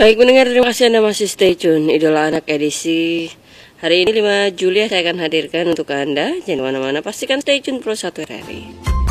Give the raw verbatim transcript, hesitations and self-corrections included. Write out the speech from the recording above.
Baik pendengar, terima kasih Anda masih stay tune Idola Anak edisi hari ini lima Juli saya akan hadirkan untuk Anda. Jangan kemana-mana, pastikan stay tune Pro satu R R I.